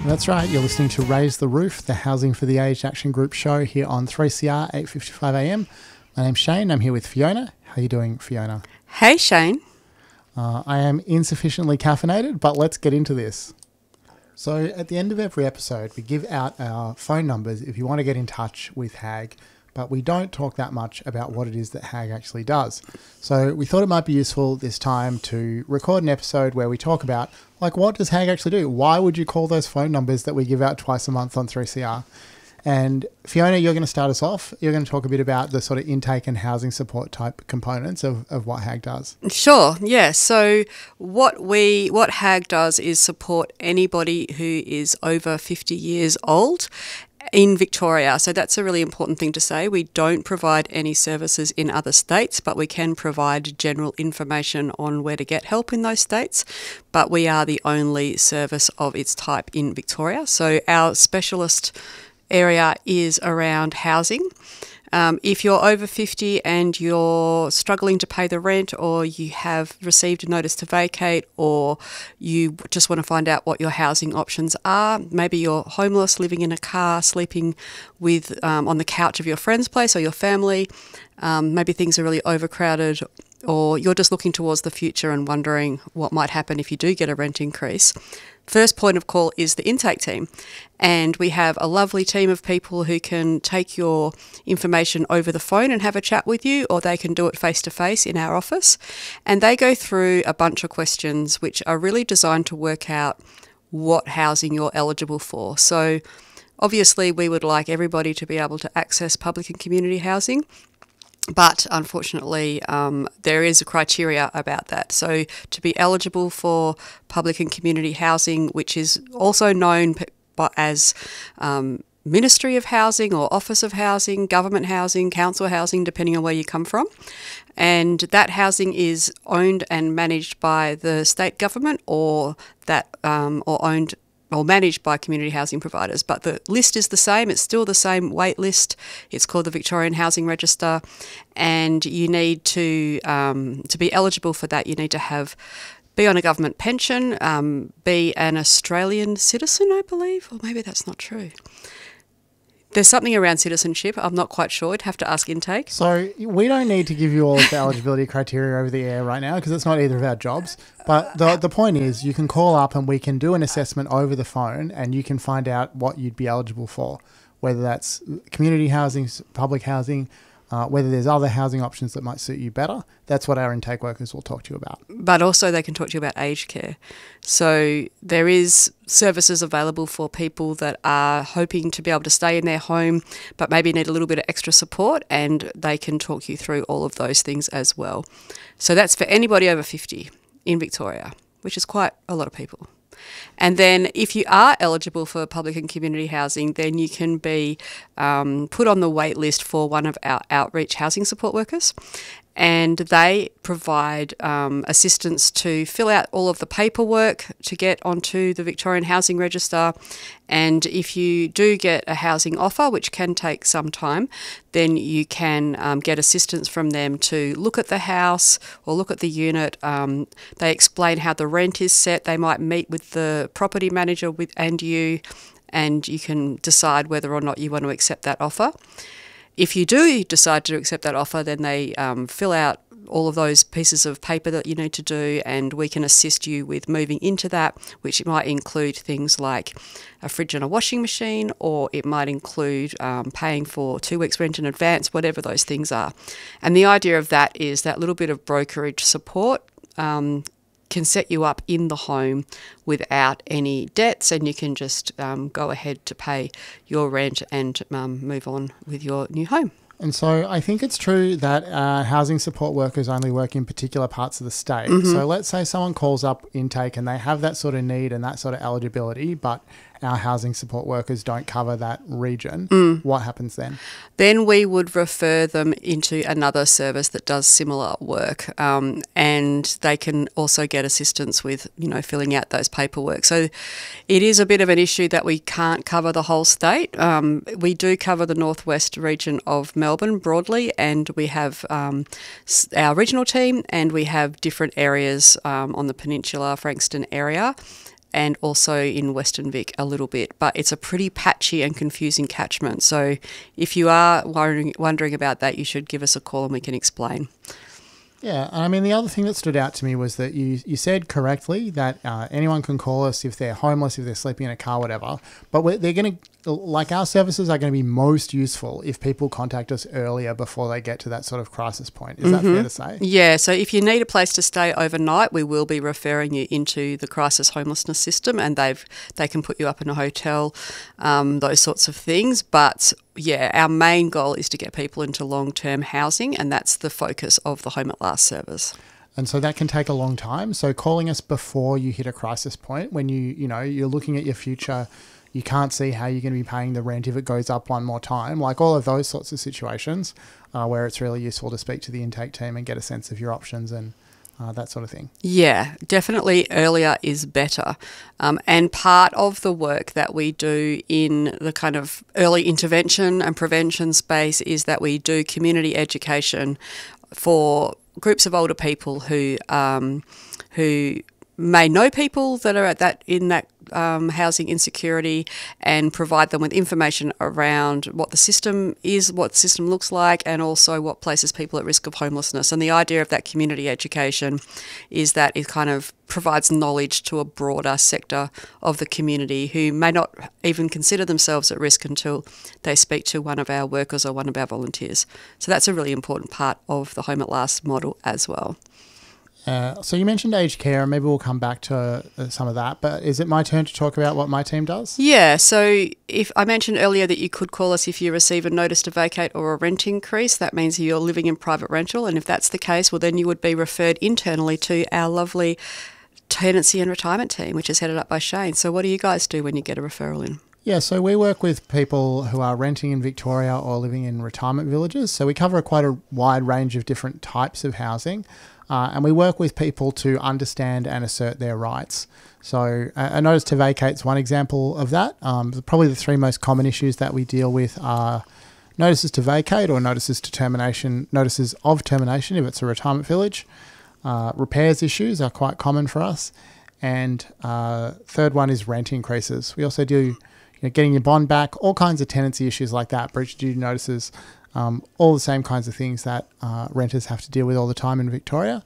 That's right, you're listening to Raise the Roof, the Housing for the Aged Action Group show here on 3CR 8:55am. My name's Shane, I'm here with Fiona. How are you doing, Fiona? Hey, Shane. I am insufficiently caffeinated, but let's get into this. So at the end of every episode, we give out our phone numbers if you want to get in touch with HAG, but we don't talk that much about what it is that HAG actually does. So we thought it might be useful this time to record an episode where we talk about, like, what does HAG actually do? Why would you call those phone numbers that we give out twice a month on 3CR? And Fiona, you're going to start us off. You're going to talk a bit about the sort of intake and housing support type components of what HAG does. Sure, yeah. So what HAG does is support anybody who is over 50 years old in Victoria. So that's a really important thing to say. We don't provide any services in other states, but we can provide general information on where to get help in those states. But we are the only service of its type in Victoria. So our specialist area is around housing. If you're over 50 and you're struggling to pay the rent, or you have received a notice to vacate, or you just want to find out what your housing options are, maybe you're homeless, living in a car, sleeping with on the couch of your friend's place or your family, maybe things are really overcrowded, or you're just looking towards the future and wondering what might happen if you do get a rent increase, first point of call is the intake team. And we have a lovely team of people who can take your information over the phone and have a chat with you, or they can do it face-to-face in our office. And they go through a bunch of questions which are really designed to work out what housing you're eligible for. So obviously we would like everybody to be able to access public and community housing. But unfortunately, there is a criteria about that. So to be eligible for public and community housing, which is also known as Ministry of Housing or Office of Housing, Government Housing, Council Housing, depending on where you come from. And that housing is owned and managed by the state government, or owned or managed by community housing providers. But the list is the same. It's still the same wait list. It's called the Victorian Housing Register. And you need to be eligible for that, you need to be on a government pension, be an Australian citizen, I believe, or maybe that's not true. There's something around citizenship. I'm not quite sure. I'd have to ask intake. So we don't need to give you all of the eligibility criteria over the air right now because it's not either of our jobs. But the point is you can call up and we can do an assessment over the phone and you can find out what you'd be eligible for, whether that's community housing, public housing, whether there's other housing options that might suit you better. That's what our intake workers will talk to you about. But also they can talk to you about aged care. So there is services available for people that are hoping to be able to stay in their home but maybe need a little bit of extra support, and they can talk you through all of those things as well. So that's for anybody over 50 in Victoria, which is quite a lot of people. And then if you are eligible for public and community housing, then you can be put on the wait list for one of our outreach housing support workers. And they provide assistance to fill out all of the paperwork to get onto the Victorian Housing Register. And if you do get a housing offer, which can take some time, then you can get assistance from them to look at the house or look at the unit. They explain how the rent is set. They might meet with the property manager and you can decide whether or not you want to accept that offer. If you do decide to accept that offer, then they fill out all of those pieces of paper that you need to do, and we can assist you with moving into that, which might include things like a fridge and a washing machine, or it might include paying for 2 weeks rent in advance, whatever those things are. And the idea of that is that little bit of brokerage support can set you up in the home without any debts, and you can just go ahead to pay your rent and move on with your new home. And so I think it's true that housing support workers only work in particular parts of the state. Mm-hmm. So let's say someone calls up intake and they have that sort of need and that sort of eligibility, but our housing support workers don't cover that region. What happens then? Then we would refer them into another service that does similar work, and they can also get assistance with, filling out those paperwork. So it is a bit of an issue that we can't cover the whole state. We do cover the northwest region of Melbourne broadly, and we have our regional team, and we have different areas on the Peninsula, Frankston area. and also in Western Vic a little bit. But it's a pretty patchy and confusing catchment. So if you are wondering about that, you should give us a call and we can explain. Yeah, and I mean, the other thing that stood out to me was that you said correctly that anyone can call us if they're homeless, if they're sleeping in a car, whatever. But they're going to, like, our services are going to be most useful if people contact us earlier before they get to that sort of crisis point. Is that fair to say? Yeah, so if you need a place to stay overnight, we will be referring you into the crisis homelessness system, and they can put you up in a hotel, those sorts of things. But yeah, our main goal is to get people into long-term housing, and that's the focus of the Home at Last service. And so that can take a long time. So calling us before you hit a crisis point, when you're looking at your future, you can't see how you're going to be paying the rent if it goes up one more time, like all of those sorts of situations where it's really useful to speak to the intake team and get a sense of your options and that sort of thing. Yeah, definitely earlier is better. And part of the work that we do in the kind of early intervention and prevention space is that we do community education for groups of older people who may know people that are in that housing insecurity, and provide them with information around what the system is, what the system looks like, and also what places people at risk of homelessness. And the idea of that community education is that it kind of provides knowledge to a broader sector of the community who may not even consider themselves at risk until they speak to one of our workers or one of our volunteers. So that's a really important part of the Home at Last model as well. So you mentioned aged care, and maybe we'll come back to some of that, but is it my turn to talk about what my team does? Yeah, so if I mentioned earlier that you could call us if you receive a notice to vacate or a rent increase. That means you're living in private rental, and if that's the case, well, then you would be referred internally to our lovely tenancy and retirement team, which is headed up by Shane. So what do you guys do when you get a referral in? Yeah, so we work with people who are renting in Victoria or living in retirement villages. So we cover quite a wide range of different types of housing. And we work with people to understand and assert their rights. So a notice to vacate is one example of that. Probably the three most common issues that we deal with are notices to vacate or notices of termination if it's a retirement village. Repairs issues are quite common for us. And third one is rent increases. We also do getting your bond back, all kinds of tenancy issues like that, breach of duty notices, all the same kinds of things that renters have to deal with all the time in Victoria.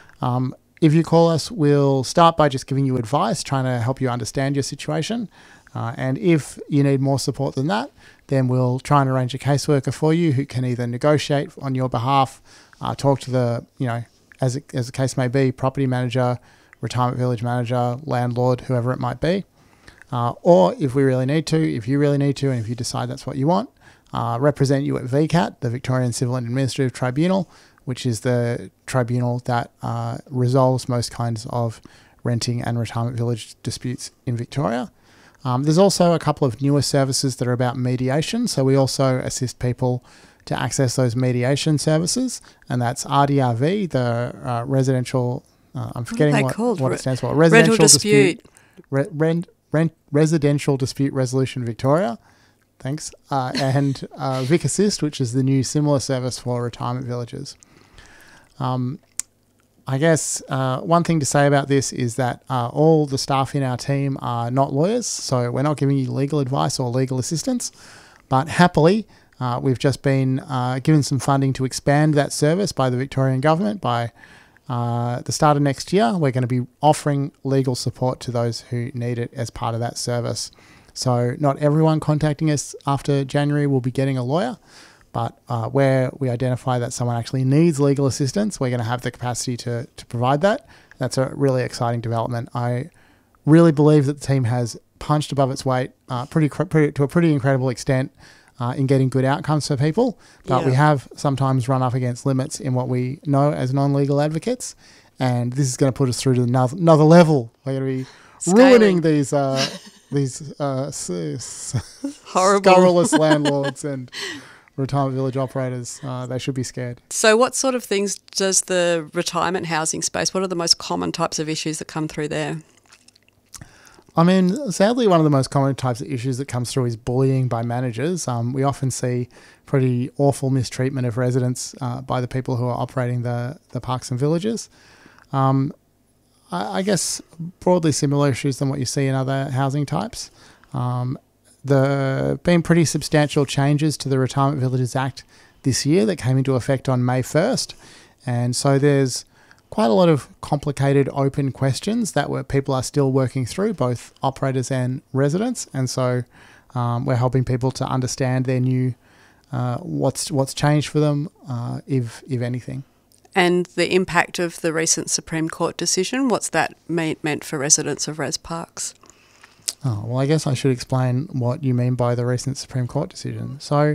If you call us, we'll start by just giving you advice, trying to help you understand your situation. And if you need more support than that, then we'll try and arrange a caseworker for you who can either negotiate on your behalf, talk to the, as the case may be, property manager, retirement village manager, landlord, whoever it might be. Or if you really need to, and if you decide that's what you want, represent you at VCAT, the Victorian Civil and Administrative Tribunal, which is the tribunal that resolves most kinds of renting and retirement village disputes in Victoria. There's also a couple of newer services that are about mediation. So we also assist people to access those mediation services, and that's RDRV, the residential, I'm forgetting what it stands for. Residential Dispute. Residential Dispute Resolution Victoria. Thanks. And Vic Assist, which is the new similar service for retirement villages. I guess one thing to say about this is that all the staff in our team are not lawyers, so we're not giving you legal advice or legal assistance. But happily, we've just been given some funding to expand that service by the Victorian government. By the start of next year, we're going to be offering legal support to those who need it as part of that service. So not everyone contacting us after January will be getting a lawyer, but where we identify that someone actually needs legal assistance, we're going to have the capacity to provide that. That's a really exciting development. I really believe that the team has punched above its weight to a pretty incredible extent in getting good outcomes for people, but we have sometimes run up against limits in what we know as non-legal advocates, and this is going to put us through to another level. We're going to be ruining these scurrilous landlords and retirement village operators. They should be scared. So what sort of things does the retirement housing space, what are the most common types of issues that come through there? I mean, sadly, one of the most common types of issues that comes through is bullying by managers. We often see pretty awful mistreatment of residents by the people who are operating the parks and villages. I guess broadly similar issues than what you see in other housing types. There have been pretty substantial changes to the Retirement Villages Act this year that came into effect on May 1st. And so there's quite a lot of complicated open questions that people are still working through, both operators and residents. And so we're helping people to understand their new what's changed for them, if anything. And the impact of the recent Supreme Court decision, what's that meant for residents of res parks? Oh, well, I guess I should explain what you mean by the recent Supreme Court decision. So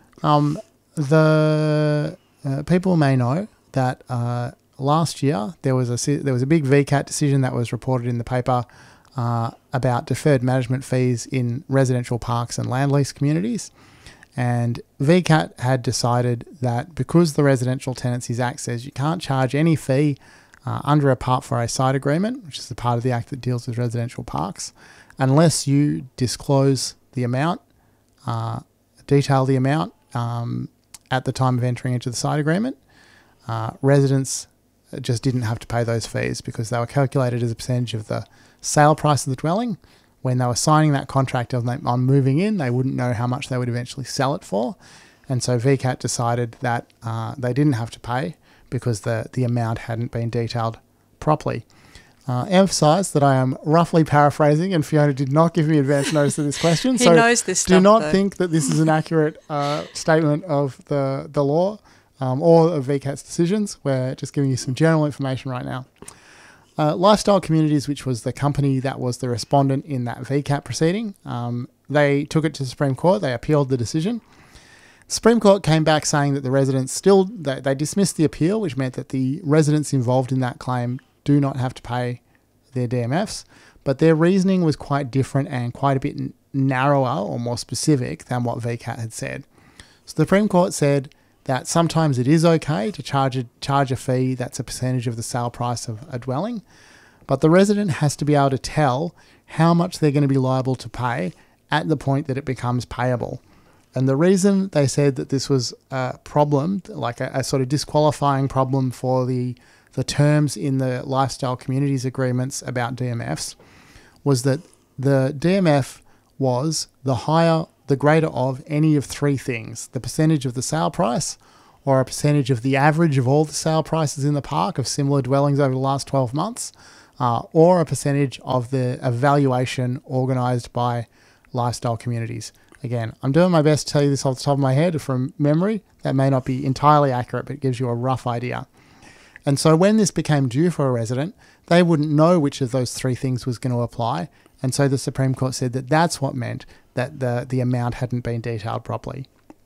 the people may know that last year there was a big VCAT decision that was reported in the paper about deferred management fees in residential parks and land lease communities. And VCAT had decided that because the Residential Tenancies Act says you can't charge any fee under a Part 4A site agreement, which is the part of the Act that deals with residential parks, unless you disclose the amount, detail the amount at the time of entering into the site agreement, residents just didn't have to pay those fees because they were calculated as a percentage of the sale price of the dwelling. When they were signing that contract of I'm moving in, they wouldn't know how much they would eventually sell it for. And so VCAT decided that they didn't have to pay because the amount hadn't been detailed properly. Emphasise that I am roughly paraphrasing, and Fiona did not give me advance notice of this question. He knows this stuff, do not though. think that this is an accurate statement of the law or of VCAT's decisions. We're just giving you some general information right now. Lifestyle Communities, which was the company that was the respondent in that VCAT proceeding, they took it to the Supreme Court. They appealed the decision. Supreme Court came back saying that the residents they dismissed the appeal, which meant that the residents involved in that claim do not have to pay their DMFs, but their reasoning was quite different and quite a bit narrower or more specific than what VCAT had said. So the Supreme Court said that sometimes it is okay to charge a fee that's a percentage of the sale price of a dwelling, but the resident has to be able to tell how much they're going to be liable to pay at the point that it becomes payable. And the reason they said that this was a problem, like a sort of disqualifying problem for the terms in the Lifestyle Communities agreements about DMFs, was that the DMF was the greater of any of three things: the percentage of the sale price, or a percentage of the average of all the sale prices in the park of similar dwellings over the last 12 months, or a percentage of the evaluation organised by Lifestyle Communities. Again, I'm doing my best to tell you this off the top of my head from memory. That may not be entirely accurate, but it gives you a rough idea. And so when this became due for a resident, they wouldn't know which of those three things was going to apply. And so the Supreme Court said that that's what meant that the amount hadn't been detailed properly.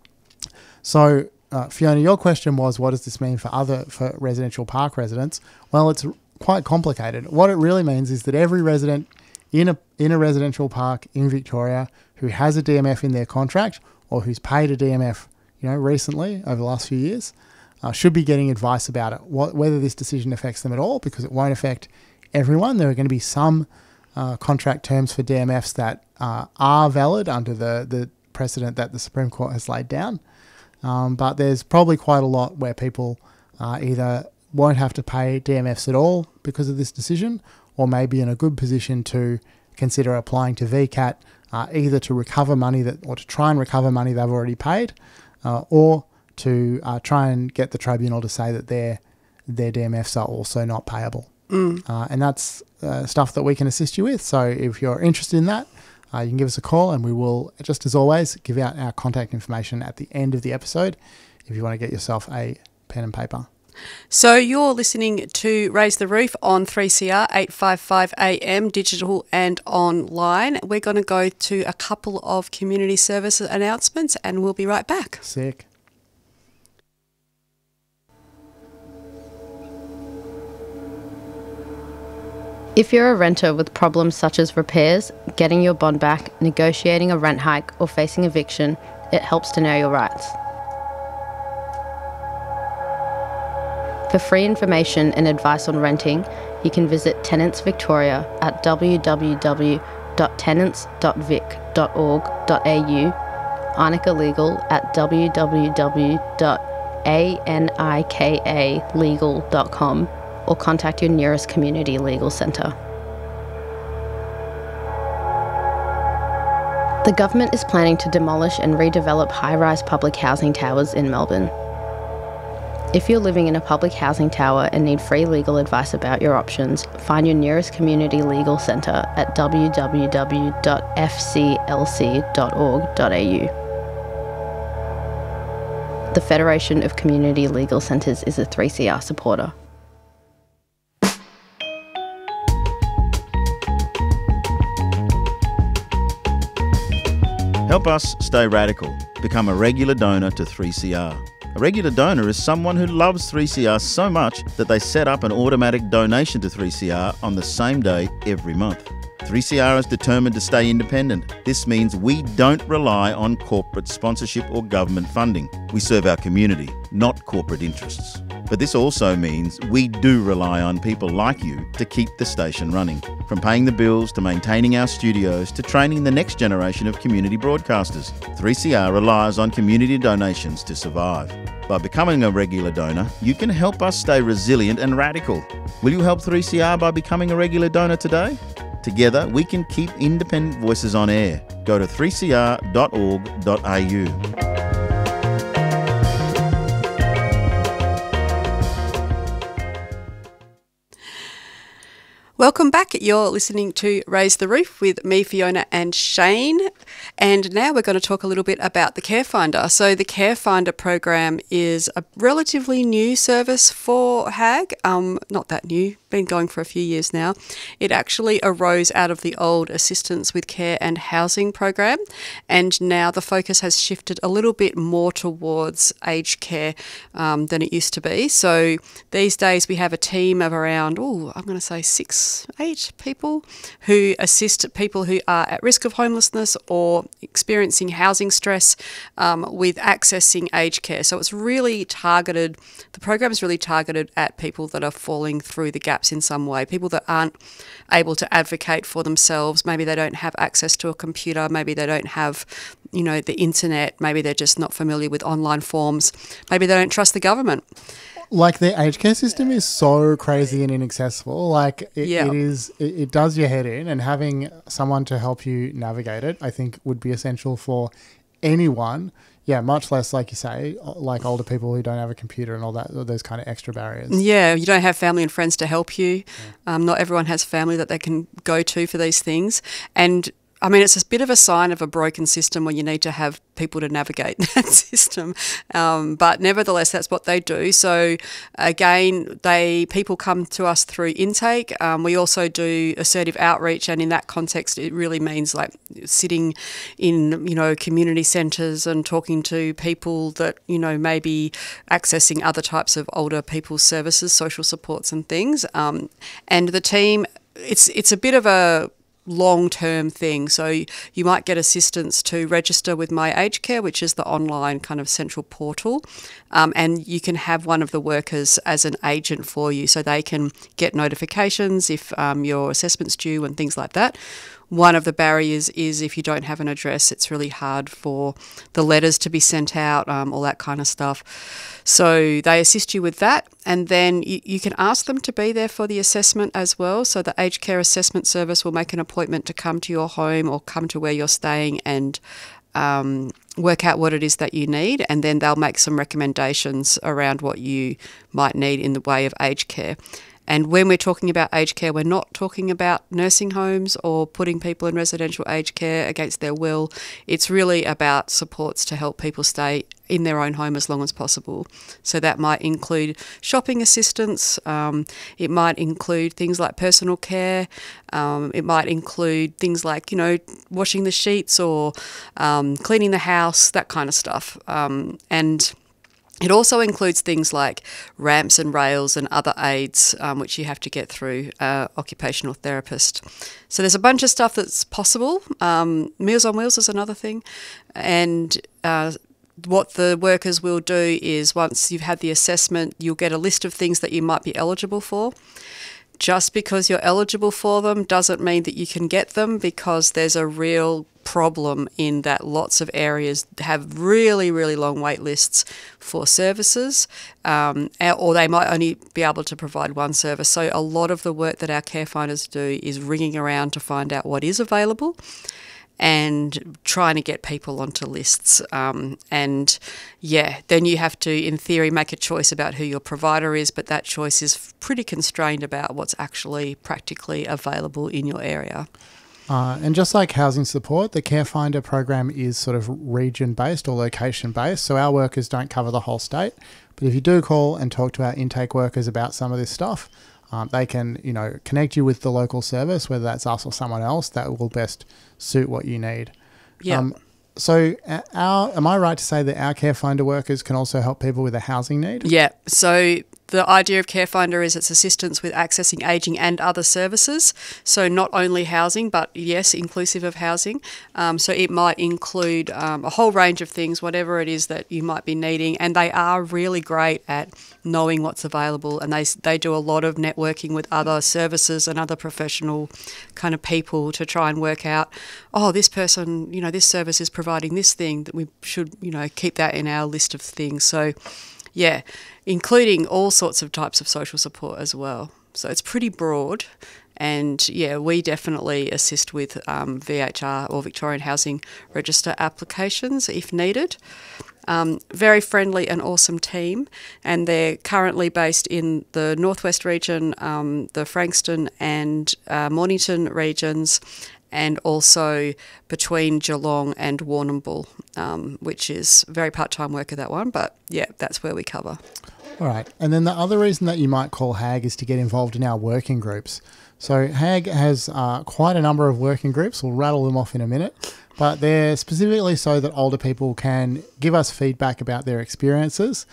So, Fiona, your question was, what does this mean for residential park residents? Well, it's quite complicated. What it really means is that every resident in a residential park in Victoria who has a DMF in their contract or who's paid a DMF, recently over the last few years, should be getting advice about it, whether this decision affects them at all, because it won't affect everyone. There are going to be some contract terms for DMFs that are valid under the precedent that the Supreme Court has laid down. But there's probably quite a lot where people either won't have to pay DMFs at all because of this decision, or may be in a good position to consider applying to VCAT, either to recover money or to try and recover money they've already paid, or to try and get the tribunal to say that their DMFs are also not payable. And that's stuff that we can assist you with. So if you're interested in that, you can give us a call, and we will, just as always, give out our contact information at the end of the episode if you want to get yourself a pen and paper. So you're listening to Raise the Roof on 3CR 855 AM, digital and online. We're going to go to a couple of community service announcements, and we'll be right back. Sick. If you're a renter with problems such as repairs, getting your bond back, negotiating a rent hike, or facing eviction, it helps to know your rights. For free information and advice on renting, you can visit Tenants Victoria at www.tenants.vic.org.au, Arnica Legal at www.anikalegal.com, or contact your nearest community legal centre. The government is planning to demolish and redevelop high-rise public housing towers in Melbourne. If you're living in a public housing tower and need free legal advice about your options, find your nearest community legal centre at www.fclc.org.au. The Federation of Community Legal Centres is a 3CR supporter. Help us stay radical. Become a regular donor to 3CR. A regular donor is someone who loves 3CR so much that they set up an automatic donation to 3CR on the same day every month. 3CR is determined to stay independent. This means we don't rely on corporate sponsorship or government funding. We serve our community, not corporate interests. But this also means we do rely on people like you to keep the station running. From paying the bills to maintaining our studios to training the next generation of community broadcasters, 3CR relies on community donations to survive. By becoming a regular donor, you can help us stay resilient and radical. Will you help 3CR by becoming a regular donor today? Together, we can keep independent voices on air. Go to 3cr.org.au. Welcome back. You're listening to Raise the Roof with me, Fiona, and Shane. And now we're going to talk a little bit about the Care Finder. So the Care Finder program is a relatively new service for HAG. Not that new, been going for a few years now. It actually arose out of the old Assistance with Care and Housing program. And now the focus has shifted a little bit more towards aged care than it used to be. So these days we have a team of around, I'm going to say 8 people who assist people who are at risk of homelessness or experiencing housing stress with accessing aged care. So it's really targeted, the program is really targeted at people that are falling through the gaps in some way, people that aren't able to advocate for themselves. Maybe they don't have access to a computer, maybe they don't have the internet, maybe they're just not familiar with online forms, maybe they don't trust the government. Like the aged care system is so crazy and inaccessible. Like it does your head in, and having someone to help you navigate it, I think, would be essential for anyone. Yeah, much less, like you say, like older people who don't have a computer and all that, those kind of extra barriers. Yeah, you don't have family and friends to help you. Yeah. Not everyone has family that they can go to for these things. And I mean, it's a bit of a sign of a broken system when you need to have people to navigate that system. But nevertheless, that's what they do. So again, people come to us through intake. We also do assertive outreach, and in that context, it really means like sitting in, community centres and talking to people that, may be accessing other types of older people's services, social supports and things. And the team, it's a bit of a long-term thing. So you might get assistance to register with My Aged Care, which is the online kind of central portal, and you can have one of the workers as an agent for you, so they can get notifications if your assessment's due and things like that. One of the barriers is if you don't have an address, it's really hard for the letters to be sent out, all that kind of stuff. So they assist you with that, and then you can ask them to be there for the assessment as well. So the Aged Care Assessment Service will make an appointment to come to your home or come to where you're staying and work out what it is that you need, and then they'll make some recommendations around what you might need in the way of aged care. And when we're talking about aged care, we're not talking about nursing homes or putting people in residential aged care against their will. It's really about supports to help people stay in their own home as long as possible. So that might include shopping assistance. It might include things like personal care. It might include things like, washing the sheets or cleaning the house, that kind of stuff. And it also includes things like ramps and rails and other aids, which you have to get through occupational therapist. So there's a bunch of stuff that's possible. Meals on Wheels is another thing. And what the workers will do is once you've had the assessment, you'll get a list of things that you might be eligible for. Just because you're eligible for them doesn't mean that you can get them, because there's a real problem in that lots of areas have really, really long wait lists for services, or they might only be able to provide one service. So a lot of the work that our care finders do is ringing around to find out what is available and trying to get people onto lists. And yeah, then you have to, in theory, make a choice about who your provider is, but that choice is pretty constrained about what's actually practically available in your area. And just like housing support, the Care Finder program is sort of region-based or location-based, so our workers don't cover the whole state. But if you do call and talk to our intake workers about some of this stuff, they can, connect you with the local service, whether that's us or someone else, that will best suit what you need. Yeah. So am I right to say that our Care Finder workers can also help people with a housing need? Yeah. So the idea of Care Finder is it's assistance with accessing ageing and other services. So not only housing, but yes, inclusive of housing. So it might include a whole range of things, whatever it is that you might be needing. And they are really great at knowing what's available. And they do a lot of networking with other services and other professional kind of people to try and work out, this person, this service is providing this thing, that we should, keep that in our list of things. So yeah, including all sorts of types of social support as well. So it's pretty broad. And yeah, we definitely assist with VHR or Victorian Housing Register applications if needed. Very friendly and awesome team, and they're currently based in the Northwest region, the Frankston and Mornington regions, and also between Geelong and Warrnambool, which is very part-time worker, that one. But yeah, that's where we cover. All right. And then the other reason that you might call HAG is to get involved in our working groups. So HAG has quite a number of working groups. We'll rattle them off in a minute. But they're specifically so that older people can give us feedback about their experiences,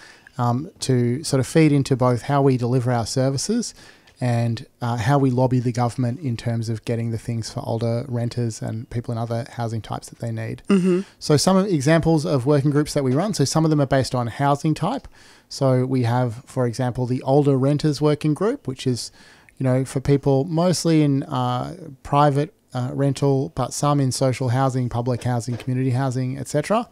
to sort of feed into both how we deliver our services and how we lobby the government in terms of getting the things for older renters and people in other housing types that they need. Mm-hmm. So some of examples of working groups that we run, so some of them are based on housing type. So we have, for example, the Older Renters Working Group, which is, for people mostly in private rental, but some in social housing, public housing, community housing, etc.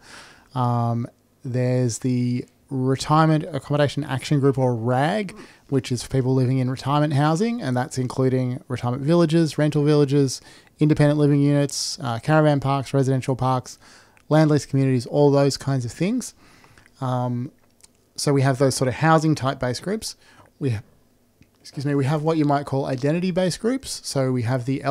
There's the Retirement Accommodation Action Group, or RAG, which is for people living in retirement housing, and that's including retirement villages, rental villages, independent living units, caravan parks, residential parks, land lease communities, all those kinds of things. So we have those sort of housing type based groups. We have what you might call identity based groups. So we have the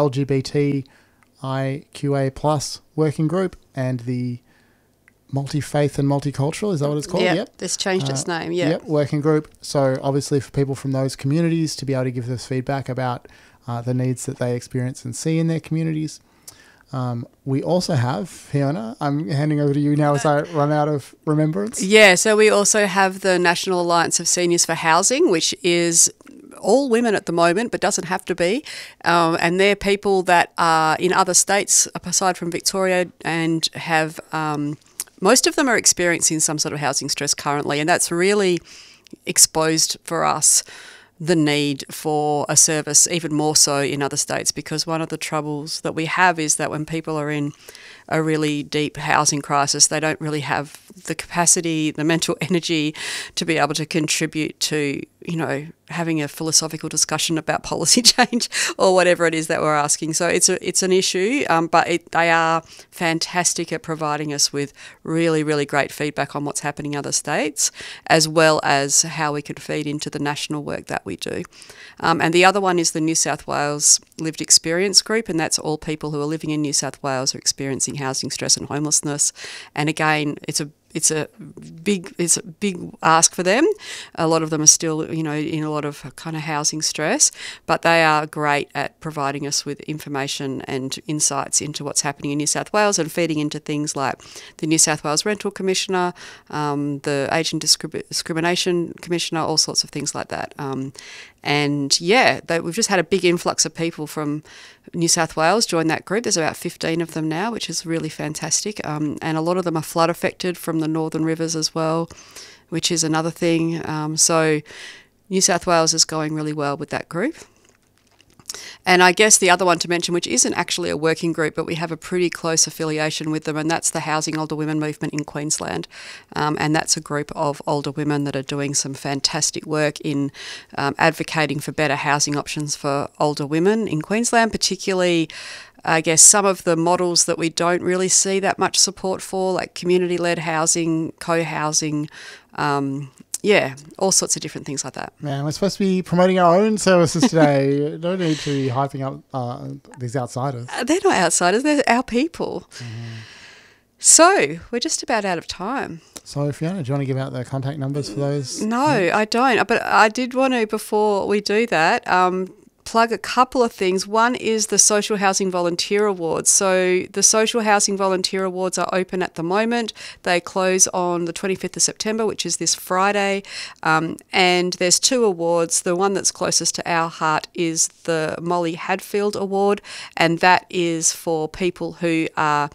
LGBTIQA plus working group and the multi-faith and multicultural, is that what it's called? Yep. It's changed its name, Yep, working group. So obviously for people from those communities to be able to give us feedback about the needs that they experience and see in their communities. We also have, Fiona, I'm handing over to you now as I run out of remembrance. Yeah, so we also have the National Alliance of Seniors for Housing, which is all women at the moment, but doesn't have to be. And they're people that are in other states aside from Victoria and have... most of them are experiencing some sort of housing stress currently, and that's really exposed for us the need for a service even more so in other states, because one of the troubles that we have is that when people are in a really deep housing crisis, they don't really have the capacity, the mental energy to be able to contribute to, having a philosophical discussion about policy change or whatever it is that we're asking. So it's an issue, but they are fantastic at providing us with really, really great feedback on what's happening in other states, as well as how we can feed into the national work that we do. And the other one is the New South Wales Lived Experience Group, and that's all people who are living in New South Wales are experiencing housing stress and homelessness. And again, it's a big ask for them. A lot of them are still, in a lot of kind of housing stress, but they are great at providing us with information and insights into what's happening in New South Wales and feeding into things like the New South Wales Rental Commissioner, the Age and Discrimination Commissioner, all sorts of things like that. And yeah, we've just had a big influx of people from New South Wales join that group. There's about 15 of them now, which is really fantastic. And a lot of them are flood affected from the Northern Rivers as well, which is another thing. So New South Wales is going really well with that group. And I guess the other one to mention, which isn't actually a working group, but we have a pretty close affiliation with them, and that's the Housing Older Women movement in Queensland. And that's a group of older women that are doing some fantastic work in advocating for better housing options for older women in Queensland, particularly I guess some of the models that we don't really see that much support for, like community-led housing, co-housing, all sorts of different things like that. Man, we're supposed to be promoting our own services today. No need to be hyping up these outsiders. They're not outsiders, they're our people. So, we're just about out of time. So, Fiona, do you want to give out the contact numbers for those? No, I don't. But I did want to, before we do that, plug a couple of things. One is the Social Housing Volunteer Awards. So the Social Housing Volunteer Awards are open at the moment. They close on the 25th of September, which is this Friday. And there's 2 awards. The one that's closest to our heart is the Molly Hadfield Award, and that is for people who are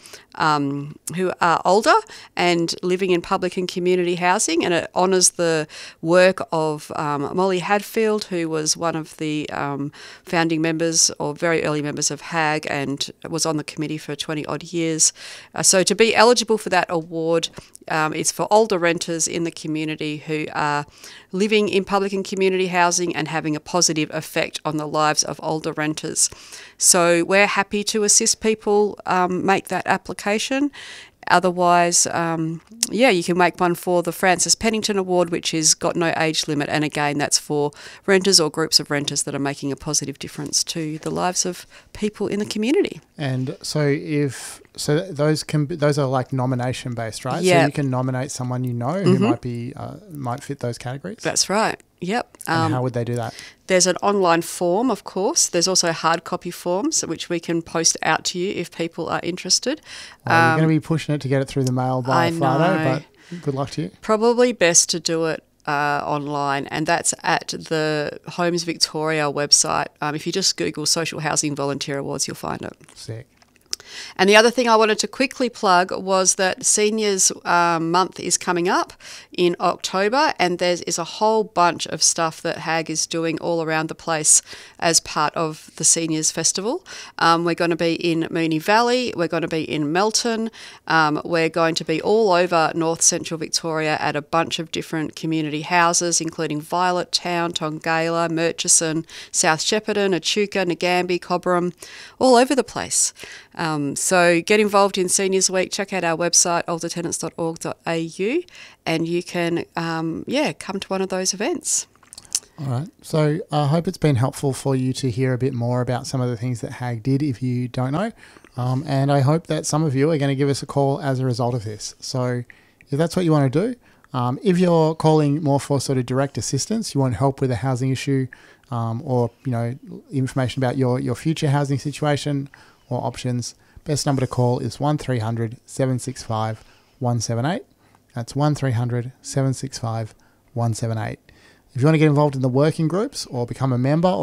older and living in public and community housing, and it honours the work of Molly Hadfield, who was one of the founding members or very early members of HAG and was on the committee for 20 odd years. So to be eligible for that award, it's for older renters in the community who are living in public and community housing and having a positive effect on the lives of older renters. So we're happy to assist people make that application. Otherwise, you can make one for the Frances Pennington Award, which has got no age limit. And again, that's for renters or groups of renters that are making a positive difference to the lives of people in the community. And so those are like nomination based, right? Yeah. So you can nominate someone you know who might fit those categories. That's right. Yep. And how would they do that? There's an online form, of course. There's also hard copy forms, which we can post out to you if people are interested. Well, you're going to be pushing it to get it through the mail by Friday, but good luck to you. Probably best to do it online, and that's at the Homes Victoria website. If you just Google Social Housing Volunteer Awards, you'll find it. Sick. And the other thing I wanted to quickly plug was that Seniors Month is coming up in October, and there is a whole bunch of stuff that HAG is doing all around the place as part of the Seniors Festival. We're going to be in Moonee Valley, we're going to be in Melton, we're going to be all over North Central Victoria at a bunch of different community houses, including Violet Town, Tongala, Murchison, South Shepparton, Echuca, Nagambie, Cobram, all over the place. So get involved in Seniors Week. Check out our website, oldertenants.org.au, and you can, come to one of those events. All right. So I hope it's been helpful for you to hear a bit more about some of the things that HAG did if you don't know. And I hope that some of you are going to give us a call as a result of this. So if that's what you want to do, if you're calling more for sort of direct assistance, you want help with a housing issue, or, information about your future housing situation or options, best number to call is 1300 765 178. That's 1300 765 178. If you want to get involved in the working groups or become a member